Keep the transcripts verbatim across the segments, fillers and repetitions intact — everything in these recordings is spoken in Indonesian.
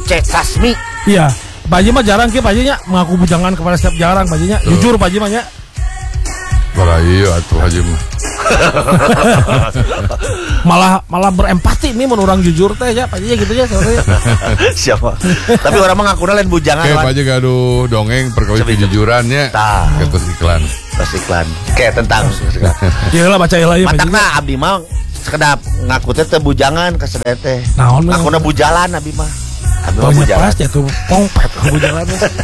C. Kasmi. Iya, Pak Haji mah jarang ke Pak Haji nya mengaku bujangan kepada setiap jarang Pak Haji nya. Jujur Pak Haji mah nya. Para iya atuh Haji mah. malah malah berempati nih mun urang jujur teh ya Pak Haji gitu ya sebenarnya. Siapa? Tapi orang mah ngakuna lain bujangan. Kayak Pak Haji gaduh dongeng perkawis kejujurannya. Tah. Ketus iklan. Terus iklan. Kayak tentang. Iyalah baca ilah ya Pak Haji. Matakna abdi mah sekedap ngaku teh teh bujangan ka sedaya teh. Naon mah? Ngakuna bujalan abdi mah. Abdi mah Banyak bujalan. pas ya tuh pongpet bujangan.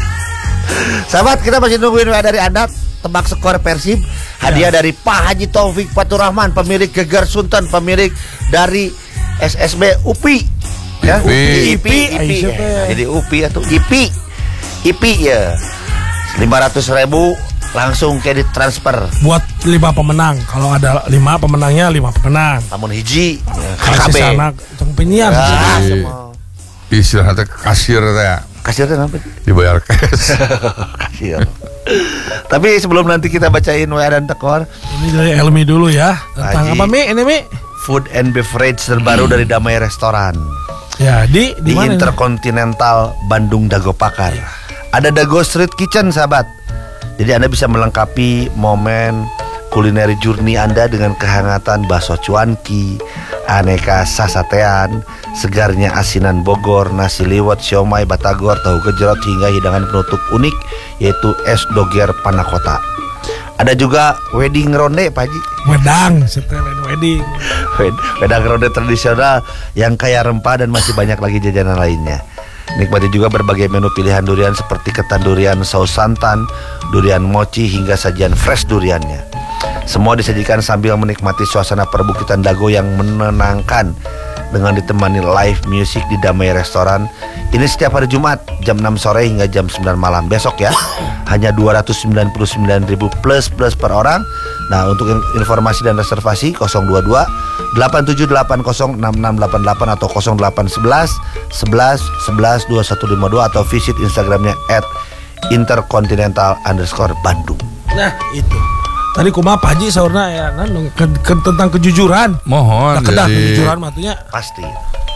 Sahabat, kita masih nungguin wa dari Anda. Tebak skor Persib. Hadiah ya. Dari Pak Haji Taufik Faturrahman, pemilik Geger Sunten, pemilik dari S S B U P I. Ya, U P I. U P I, U P I. Ya, jadi U P I atau I P I. I P I ya. lima ratus ribu langsung kayak ditransfer. Buat lima pemenang. Kalau ada lima pemenangnya lima pemenang. Namun hiji K K B. Kasih sana cengpinian. Ah, Jadi, semua. istilahnya kasir teh ya. Kasir teh apa? Dibayar cash. Kasir. Tapi sebelum nanti kita bacain W A dan tekor, Ini dari Elmi dulu ya. Tentang Haji. apa Mi? Ini Mi? food and beverage terbaru dari Damai Restoran Ya di di mana ini? Intercontinental Bandung Dago Pakar. Ada Dago Street Kitchen sahabat. Jadi Anda bisa melengkapi momen kulineri journey Anda dengan kehangatan bakso cuanki, aneka sasatean, segarnya asinan Bogor, nasi liwet, siomay batagor, tahu gejrot hingga hidangan penutup unik yaitu es doger panakota. Ada juga wedding ronde Pak Haji. Wedang, setelan wedding. Wed- Wedang ronde tradisional yang kaya rempah dan masih banyak lagi jajanan lainnya. Nikmati juga berbagai menu pilihan durian seperti ketan durian saus santan, durian mochi hingga sajian fresh duriannya. Semua disajikan sambil menikmati suasana perbukitan Dago yang menenangkan dengan ditemani live music di Damai Restoran. Ini setiap hari Jumat jam enam sore hingga jam sembilan malam. Besok ya, hanya dua ratus sembilan puluh sembilan ribu plus plus per orang. Nah, untuk informasi dan reservasi nol dua dua delapan tujuh delapan nol enam enam delapan delapan atau nol delapan satu satu sebelas sebelas dua satu lima dua atau visit Instagramnya at intercontinental underscore Bandung. Nah itu. Tadi kumaha Pak Haji saurna ya nan ke, ke, tentang kejujuran. Mohon Nah, kedah jadi kejujuran matunya. Pasti.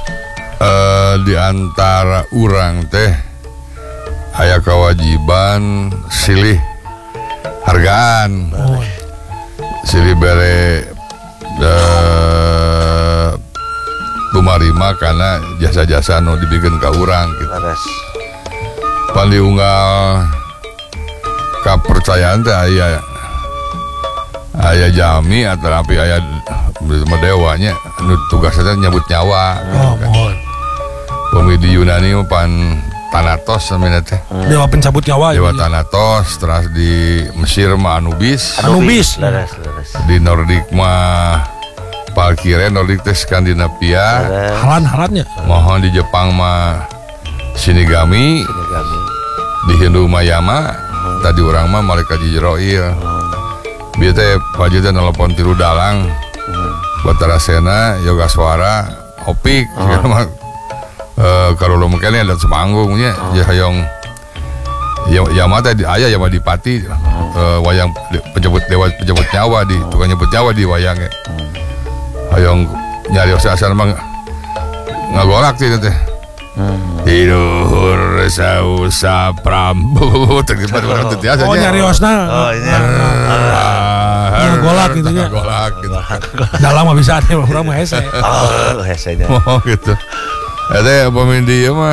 eh, di antara urang teh aya kewajiban silih hargaan. Oh. Silih bere eh, bumarima karena jasa-jasa nu dibikin ka urang gitu. Laras. Pandi unggal kepercayaan teh aya aya jami atau api aya medewanya nu tugasnya nyebut nyawa. Oh, mohon. Bumi di Yunani mah pan Thanatos namanya teh. Dewa pencabut nyawa. Dewa ya. Thanatos, terus di Mesir mah Anubis, Anubis. Laras, laras. di Nordik mah Valkyrie, Nordik teh Skandinavia. Halan-halannya. Mohon di Jepang mah Shinigami, Shinigami. di Hindu mah Yama, tadi orang mah malaikat Jibril. Bieu teh Haji teh nelpon tilu dalang. Batara Sena, Yoga Swara, Opik, segala mah eh kalau lo mungkin ada semanggungnya, ya hayong ya Yama teh aya Yama Dipati, eh, wayang penjemput dewa penjemput nyawa di tukang nyebut nyawa di wayangnya. Hayong nyari asal mah ngagolak sih teh. Tidur sausa Prabu terlibat orang tetiasa. Oh nyari osna. Oh, ini. Ngagolak gitu nya. Ngagolak gitu. Dalam mah bisa nih urang mah hese. Oh, hesenya. Oh gitu. Ada pemain dia mah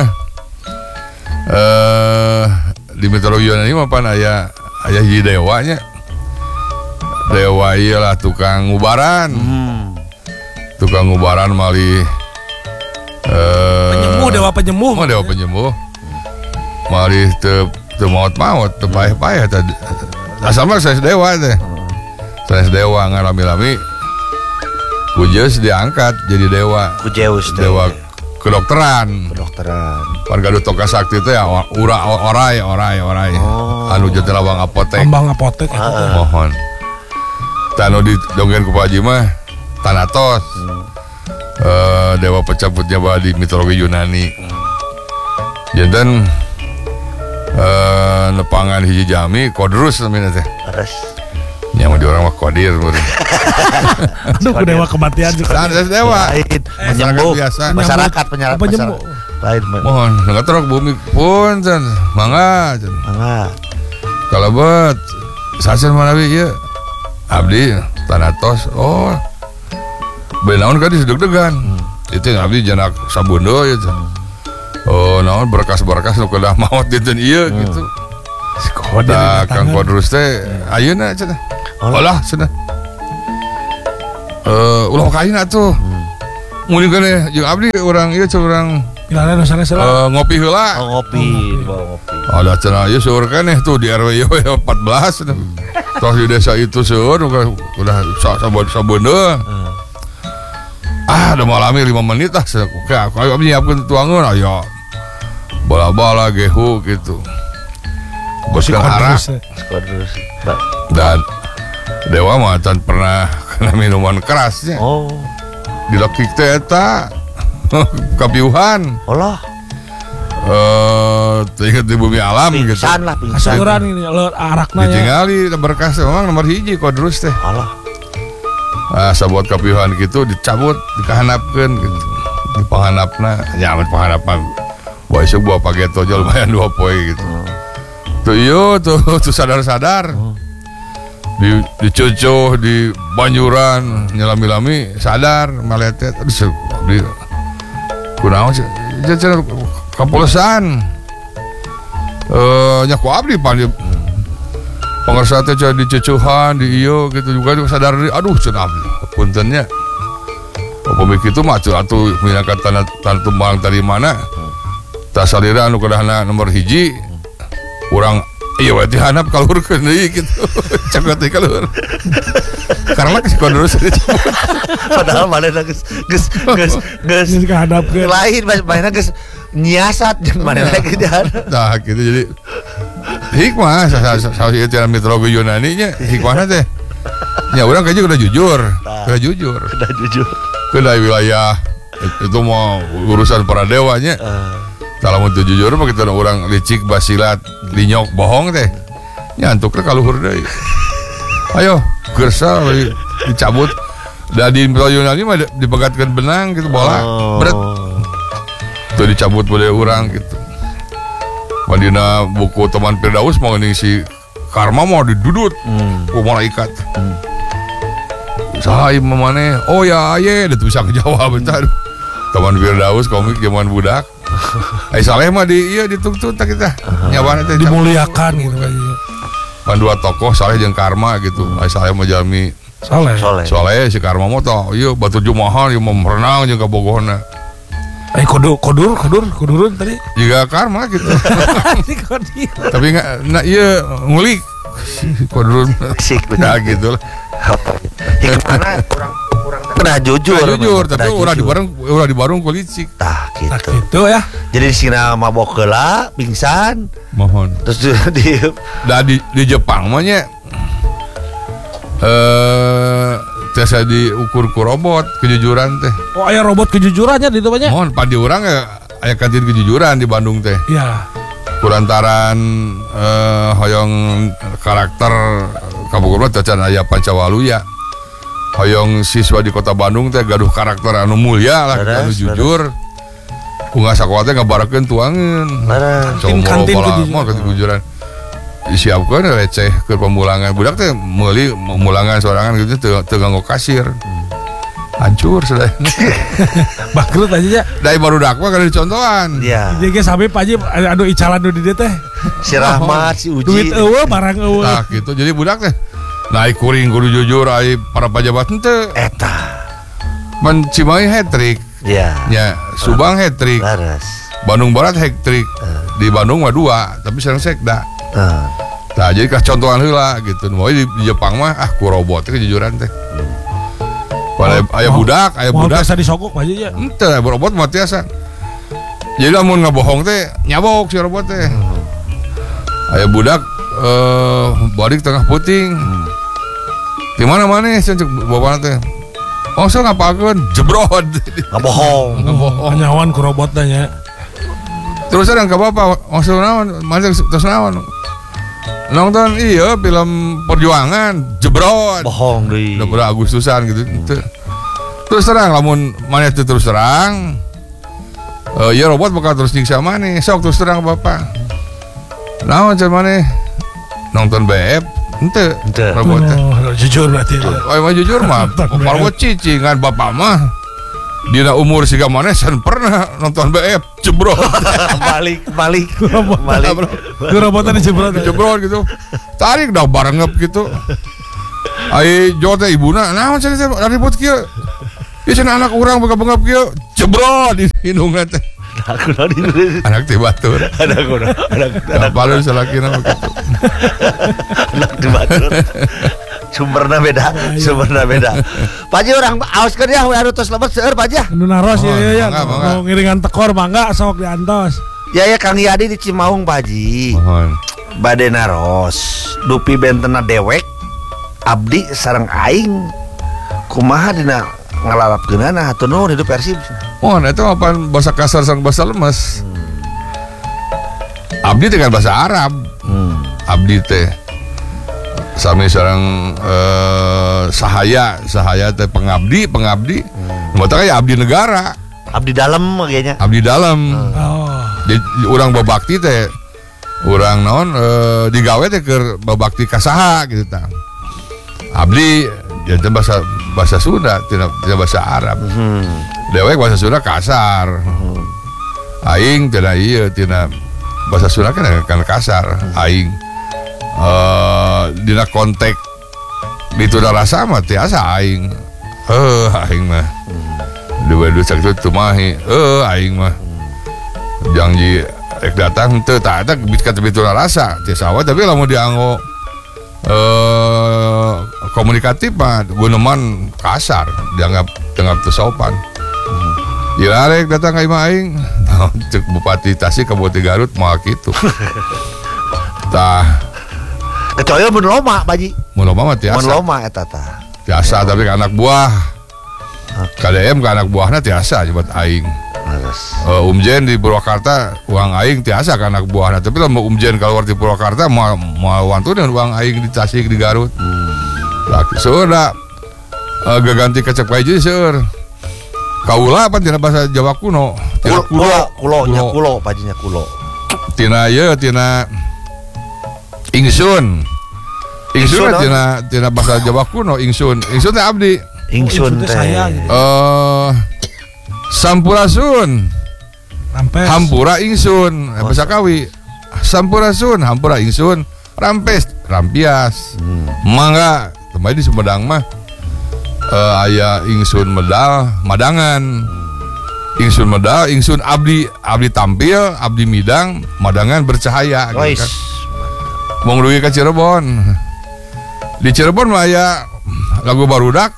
eh di mitologi Yunani mah pan aya aya hiji dewanya. Dewa ieu lah tukang ngubaran. Hmm. Tukang ngubaran malih eh Penyembuh, dewa penyembuh. Oh, dewa penyembuh. Malih teu teu maot-maot, teu payah-payah tadi. Asal mah saya dewa teh. Saya dewa ngalami-lami. Kujeus diangkat jadi dewa. Kujeus teh. Dewa kedokteran. Kedokteran. Pan gaduh toka sakti teh ya ura orai orai orai. Oh. Anu jete lawang apotek. Ambang apotek. Mohon. Tanu di dongeng ku Pak Haji mah Thanatos. Eh, dewa pencabut nyawa di mitologi Yunani. Janten eh nepangan hiji jami Kodrus namanya teh. Laras. Nya mah di orang mah Kodir meureun. Aduh, dewa kematian juga. Tah dewa. Lain. Masyarakat Penyembuh. biasa. Masyarakat penyerapan Penyembuh. masyarakat. Lain mah. Mohon ngatrok bumi pun can. Mangga can. Mangga. Kalebet sasen manawi ieu. Abdi tanatos. Oh. Benaon ka disdeg-degan. Hmm. Itu abdi janak sabundo ya can. Oh, naon berkas-berkas nu kedah maot dinten ieu hmm. gitu. Da Kang Kodrus teh ayeuna cenah. Olah cenah. Eh ulah kaina tuh. Mungkin kene jeung abdi urang ieu urang Pilana sana sana. Uh, ngopi heula. Oh, ngopi, dibawa ngopi. Ada cenah ieu seueur keneh tuh di R W empat belas. Tos di desa itu seueur udah sabeundeung. Hmm. Ah, udah malami lima menit lah. Oke, aku abdi nyiapkeun tuangeun aya. Bala-bala gehu gitu. Boskeun arak. Kodrus. Dan Dewa mah can pernah kena minuman kerasnya. Oh. Di lokik teh eta kapiuhan. Olah. Eh, ingat di bumi alam pingsan gitu. Pingsan lah, pingsan. Kasuran ini lo arakna ya. Ditinggali berkas memang nomor hiji Kodrus teh. Alah. Ah, sabot kapiuhan gitu dicabut, dikahanapkeun gitu. Di panganapna, nyamet panganapna. Boy isuk bawa paget aja lumayan dua poe gitu. Hmm. Tuh iyo tuh, tuh sadar-sadar. Hmm. Di dicucuh di banjuran nyelami-lami sadar maletet aduh di kunaon sih jajan kapulesan eh nya ku abdi pan pangarsa teh di dicucuhan di ieu gitu juga sadar aduh cenah abdi puntennya apa begitu mah atuh minangka tanda tanda tumbang tadi mana tah salira anu kedahna nomor hiji urang iya berarti hanap kalurkeun deui gitu. Cakot teh kalur. Karena si Kodrus padahal manehna geus geus geus geus kahadapkeun. Lain manehna geus nyiasat jeung manehna ge diharap. Nah, gitu jadi hikmah saha ieu mitologi Yunani nya hikmahna teh. Ya urang kayaknya udah jujur, udah jujur. Udah jujur. Ke wilayah itu mau urusan para dewanya. Kalau mau jujur mah kita orang licik basilat linyok bohong teh nyantuknya kaluhur deui ayo gersa dicabut da di Yunani mah dipegatkeun benang gitu bola oh. Bret tuh dicabut boleh orang gitu madina buku teman Firdaus mau ngisi karma mau didudut hmm. ku malaikat hmm. saha imam maneh oh ya aye da bisa ngejawab bentar teman Firdaus komik zaman budak. Ai saleh mah di ieu dituntut kita. Nyawana teh dimuliakan gitu kan. Pan dua tokoh saleh jeung Karma gitu. Ai saleh mah jalmi saleh. Saleh si Karma mah tah ieu batu jumahan ieu mah merenang jeung ka bogohna. Ai kodur kodur kodur kodurun tadi. Juga Karma gitu. Tapi enggak na ieu ngulik kodurun. Sik nah gitu lah. Hikmahna kurang Nah jujur, nah, jujur, tapi orang di bareng, orang di bareng kulicik. Tah gitu. Nah, gitu ya. Jadi di sini mabok heula, pingsan. Mohon. Terus di da di, di Jepang mah nya eh tiasa diukur ku robot kejujuran teh. Oh, aya robot kejujurannya di tempatnya. Mohon padi urang ya aya kantin kejujuran di Bandung teh. Iya. Kurantaran eh hoyong karakter kabupaten teh can aya Pancawaluya. Hoyong siswa di kota Bandung teh gaduh karakter anu mulia lah, anu jujur. Ku ngasakoa teh ngabarakeun tuangeun. Tim kantin kejujuran. Disiapkeun receh ke pemulangan. Budak teh meuli pemulangan sorangan gitu teu teu nganggo kasir. Hancur sudah. Bangkrut aja ya. Dari barudak mah kada dicontohan. Iya. Jadi ge sampai Pak Haji anu icalan nu di dieu teh. Si Rahmat, si Uji. Duit eueuh barang eueuh. Nah, gitu. Jadi budak teh naik kuring kudu jujur ai para pejabat teu eta man Cimahi hat-trick ya nya Subang hat-trick laras Bandung Barat hat-trick uh. Di Bandung mah dua tapi sareng sekda uh. Nah jadi kah contohan heula gitu mau di, di Jepang mah ah ku robot teh kejujuran teh pada aya budak aya budak biasa disogok aja ya henteu robot mah tiasa jadi lamun ngabohong teh nyabok si robot teh uh. Aya budak eh balik tengah puting hmm. Di mana mana sih bawa teh? Oh saya ngapain? Jebrod. Ngabohong. Ngabohong. Nyawan ku robotnya nya. Terus ada nggak apa-apa. Oh saya nawan, mana terus nawan. Nonton iya film perjuangan Jebrod. Bohong deh. Udah pada Agustusan gitu. Hmm. Terus terang, namun mana itu terus terang. Eh, ya robot bakal terus nyiksa maneh. Sok terus terang bapak. Naon can maneh? Nonton B F? Henteu. Henteu. Robot teh. Oh, jujur berarti. Oh, emang jujur mah, opal mah cicingan bapak mah. Dina umur siga maneh sen pernah nonton B F jebrot. balik balik Robot. balik. Itu robotnya dijebrot. Jebrot gitu. Tarik dah barengep gitu. Ai jo teh ibuna, naon cenah teh ribut kieu. Ieu cenah anak urang bengap-bengap kieu, jebrot di hidungna teh. Aku nadi Anak teh batur. ada kuno ada Da paling salakina begitu. anak di batur. Sumberna beda, sumberna beda. Pak Haji orang aos keur ya we anu tos lemet seueur Pak Haji. Anu naros Oh, ya ya ya. mangga, mangga. Mau ngiringan tekor mangga sok diantos. Ya ya Kang Yadi di Cimaung Pak Haji. Mohon. Bade naros, dupi bentena dewek, abdi sareng aing. Kumaha dina ngalalapkeunana hatur nuhun hidup Persib. Oh, nah itu apa bahasa kasar sang bahasa lemes. Abdi dengan bahasa Arab. Hmm. Abdi teh sami sareng eh, sahaya, sahaya teh pengabdi, pengabdi. Hmm. Ya abdi negara, Abdi dalam kayaknya. abdi dalam. Oh. Jadi urang babakti teh urang naon eh, digawe teh keur babakti ka saha gitu tah. Abdi ya teh bahasa bahasa Sunda, tidak tidak bahasa Arab. Hmm. Dewek bahasa Sunda kasar. Aing tina ieu tina bahasa Sunda kan kan kasar. Aing eh dina konteks dituna rasa mah tiasa aing. Heuh aing mah. Dua-dua sakitu tumahi. Heuh aing mah. Janji rek datang teu tah eta kata bituna rasa tiasa wae tapi lamun dianggo eh komunikatif mah guneman kasar dianggap dianggap teu sopan. Ya rek datang ka imah aing. Cek Bupati Tasik ka Bupati Garut moal kitu. Tah, Kecuali mun loma Pak Haji. mun loma mah Mun tiasa. loma eta tah. Tiasa tapi ka anak buah. K D M ka anak buahna tiasa nyebat aing. Terus. Uh, Umjen di Purwakarta uang aing tiasa ka anak buahna tapi lamun Umjen keluar di Purwakarta moal moal wantuneun uang aing di Tasik di Garut. Laki seueur da uh, gaganti kecep kaiji seueur. Kaula apa tina bahasa Jawa kuno? Tina Kulo kulo nya kulo Pak Haji nya kulo. Tina ieu tina ingsun. Ingsun Ingsun, tina tina bahasa Jawa kuno ingsun. Ingsun teh abdi. Ingsun Ingsun teh teh. saya, gitu. Eh Sampurasun. Rampes. Hampura ingsun. Eh, bahasa Kawi. Sampurasun, hampura ingsun. Rampes, rampias. Hmm. Mangga, tempat di Sumedang mah eh, aya ingsun medal, madangan. Ingsun medal, ingsun abdi, abdi tampil, abdi midang, madangan bercahaya gitu Guys. kan. Wong dugi ka Cirebon. Di Cirebon mah aya lagu barudak.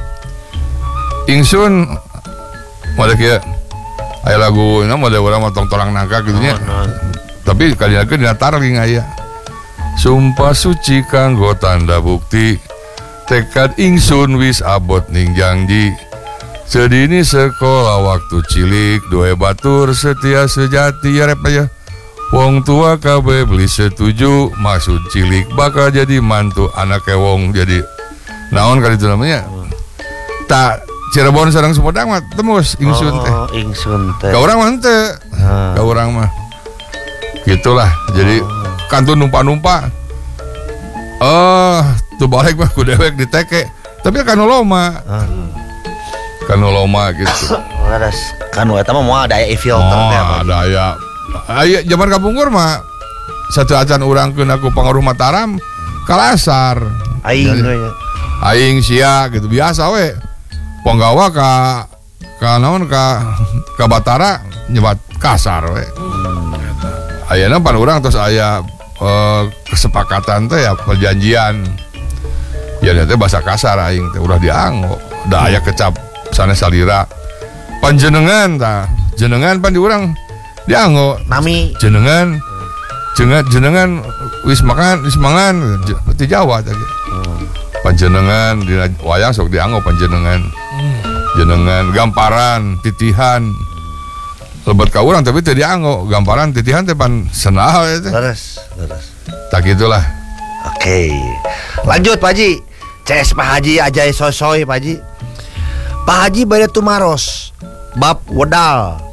Ingsun mode kieu. Aya lagu na mode urang mah tong torang nangka gitu nya. Tapi kali-kali dina tarling aya. Sumpah suci kanggo tanda bukti tekad ingsun wis abot ning janji. Sedini sekolah waktu cilik doe batur setia sejati ya rep ya. Wong tua kabeh beli setuju maksud cilik bakal jadi mantu anake wong jadi naon kali itu namanya. Tak Cirebon sareng Sumedang mah tembus ingsun teh. Oh, ingsun teh. Ka urang mah henteu. Ah. Ka urang mah. Gitulah. Jadi kantun numpa-numpa. Eh, tuh balik mah ku dewek diteke. Tapi kan loma. Ah. Kan loma gitu. Laras kanu eta mah moal daya filter Oh, teh Pak Haji. ada ya. Aya zaman kapungkur mah satu acan urangkeun aku pangaruh Mataram kalasar. Aing Jadi, we nya. aing sia gitu biasa we. Penggawa ka ka naon ka ka Batara nyebat kasar we. Ayeuna pan urang terus aya eh, kesepakatan teh ya perjanjian. Ya teh bahasa kasar aing teh ulah dianggo. Da aya kecap sanes salira. Panjenengan tah. Jenengan pan di urang dianggo. Nami Jenengan jenengan jenengan wis makan wis mangan di Jawa tadi. Panjenengan di wayang sok dianggo panjenengan. Jenengan gamparan titihan lebat ka urang tapi teu dianggo gamparan titihan teh pan senah we teh. laras laras. Tak gitulah. Oke. Lanjut Pak Haji. C S Pak Haji ajai sosoy Pak Haji. Pak Haji bade tumaros bab wedal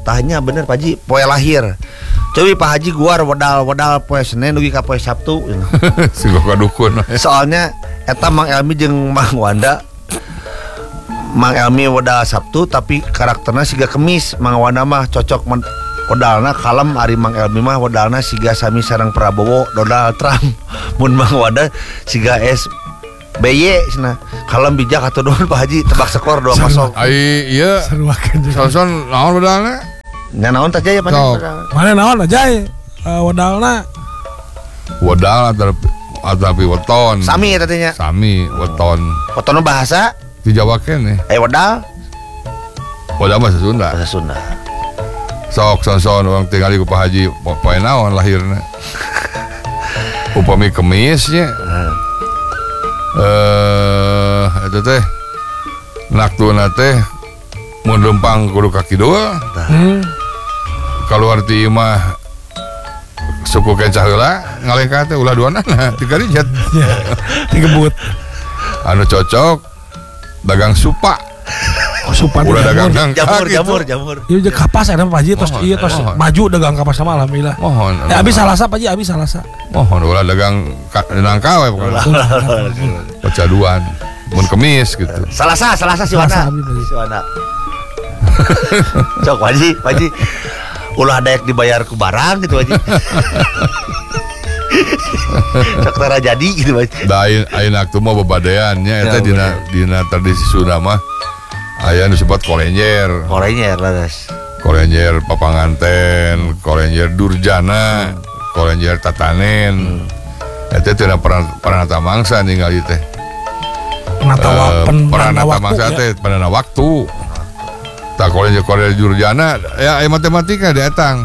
tanya bener Pak Haji poe lahir. Cobi Pak Haji guar wedal-wedal poe Senin dugi ka poe Sabtu. Si gua dukun. Soalnya eta Mang Elmi jeung Mang Wanda. Mang Elmi wedal Sabtu tapi karakterna siga Kemis. Mang Wanda mah cocok men- wedalna kalem, ari Mang Elmi mah wedalna siga sami sareng Prabowo Donald Trump. Mun Mang Wanda siga S B Y cenah. Kalem bijak atuh doon Pak Haji tebak skor dua kosong. Ai ieu Seruakan juga. Son naon bedalna? Nya naon teh ya Pak? Sok. Mana naon aja uh, wadalna Wedal atau tapi weton. Sami eta teh nya. Sami weton. Fotonya bahasa Di Jawa kene. eh wedal Wedal bahasa Sunda. bahasa Sunda. Sok son-son orang tinggal di Pak Haji poe naon lahirna. Upami Kemis nya. Eh eta teh naktuna teh mun lempang kudu kaki dua. hmm. Kalau arti mah suku kencah heula ngalengka teh ulah duana nah tiga rijat. Ya, digebut. Anu cocok dagang supa. Oh, supan Udah dagang jamur. nangka Jamur, gitu. jamur, jamur. Ieu jeung kapas ada Pak Haji tos Mohon, ieu tos mohon. maju dagang kapas sama alhamdulillah. Mohon. Ya abis salasa Pak Haji, abis salasa. Mohon ulah dagang ka- nangka we pokoknya. Pacaduan. Mun Kemis gitu. Salasa, salasa si Salasa, Wana. abdi, Pak Haji. Si Wana. Cok Pak Haji, Pak Haji. Ulah daek dibayar ku barang gitu Pak Haji. Cok tara jadi gitu Pak Haji. Da ain ain aktu mah bebadean nya eta Ya, dina dina tradisi Sunda mah aya nu disebut kolenjer. Korenya laras. Kolenjer papanganten, kolenjer durjana, kolenjer tatanen. Eta teh pernah pernah mangsa ningali teh. Penata wa- Eh, pen- Pernah penata mangsa ya. teh pernah waktu. Tak kolenjer kolenjer durjana ya aya matematika di etang.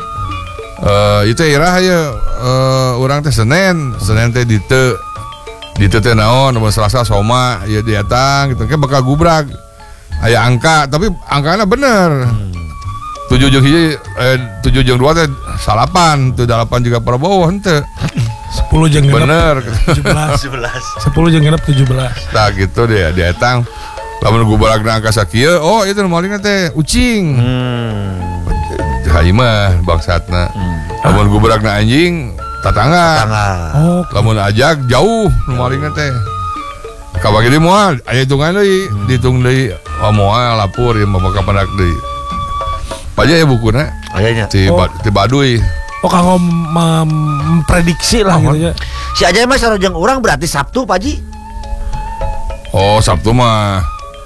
Eh itu irah ya eh, urang teh Senin, Senin teh di teu di teu teh naon, mun Selasa soma ya di etang gitu. Kayak bakal gubrag. Aya angka, tapi angkanya bener. Tujuh jeung hiji, eh, tujuh jeung dua teh salapan, tuh delapan juga Prabowo henteu. sepuluh jeung genep Bener. tujuh belas. sebelas. sepuluh jeung genep tujuh belas. Tah gitu deh, di etang. Lamun gubrag na angka sakieu, oh itu nu malingna teh ucing. Hmm. Hai mah bangsatna. Lamun gubrag na anjing, tatangga. Tangga. Oh, Lamun ajak jauh nu malingna teh. Kabagi di moal, aya hitungan deui, dihitung deui. Oh moal lapor ieu mah maka pendak deui. Paja ya bukuna Ayahnya. ti Oh. ba- ti Baduy. oh kanggo mem- memprediksi lah Oh, gitu ya. Si Ajay mah sarojeng urang berarti Sabtu Pak Haji. Oh Sabtu mah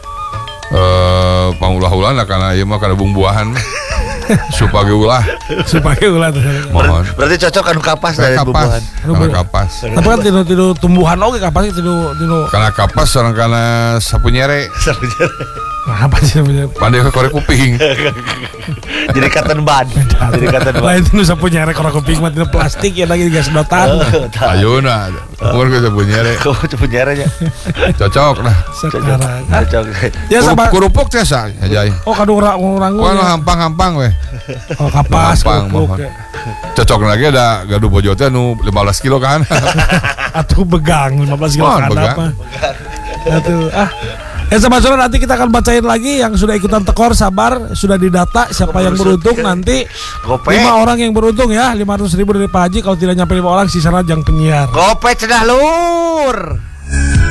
eh pangulah-ulah karena ieu mah kana bumbuahan. Supage ulah. Supaya ulah tuh. Mohon. Berarti cocok kan kapas dari Kapas, bumbuhan. kana kapas. Tapi kan tinu tinu tumbuhan oge kapas tinu tinu Kana kapas sareng kana sapunyere. Sarojeng. apa sih namanya? Pandai korek kuping. Jadi cotton bud. Jadi cotton bud. Lain tinu sapunya rek orang kuping mah tinu plastik ya lagi gas sedotan. Ayeuna umur ke sapunyere. Kamu tuh punyaranya. Cocok lah. Sekarang. Cocok. Ya sama. Kurupuk teh sa ajai. Oh kadu orang orang Wah hampang-hampang weh. Oh kapas Gampang, kerupuk mohon. ya. Cocok lagi ada gaduh bojo teh nu lima belas kilo kan. Atuh begang lima belas kilo Oh, kan begang. apa? Atuh ah. Ya sama saudara nanti kita akan bacain lagi yang sudah ikutan tekor sabar sudah didata siapa yang beruntung nanti Gope. lima orang yang beruntung ya lima ratus ribu dari Pak Haji kalau tidak nyampe lima orang sisanya jang penyiar. Gope cenah lur.